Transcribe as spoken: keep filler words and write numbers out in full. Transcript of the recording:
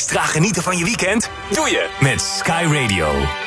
Extra genieten van je weekend? Doe je met Sky Radio.